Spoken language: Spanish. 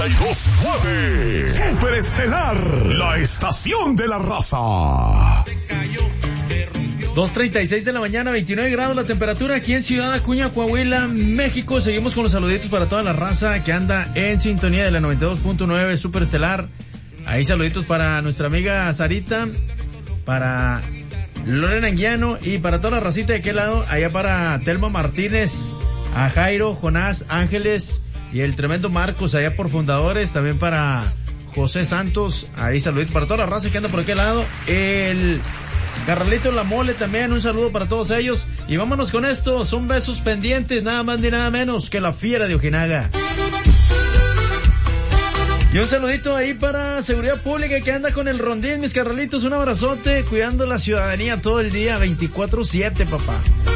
92.9. Super Estelar, la estación de la raza. 2:36 de la mañana, 29 grados la temperatura aquí en Ciudad Acuña, Coahuila, México. Seguimos con los saluditos para toda la raza que anda en sintonía de la 92.9 Super Estelar. Ahí saluditos para nuestra amiga Sarita, para Lorena Anguiano y para toda la racita de aquel lado, allá para Telma Martínez, a Jairo, Jonás, Ángeles y el tremendo Marcos allá por Fundadores, también para José Santos, ahí saluditos para toda la raza que anda por aquel lado, el Carralito La Mole también, un saludo para todos ellos. Y vámonos con esto, son besos pendientes, nada más ni nada menos que la Fiera de Ojinaga. Y un saludito ahí para Seguridad Pública que anda con el rondín, mis carralitos, un abrazote, cuidando la ciudadanía todo el día, 24/7, papá.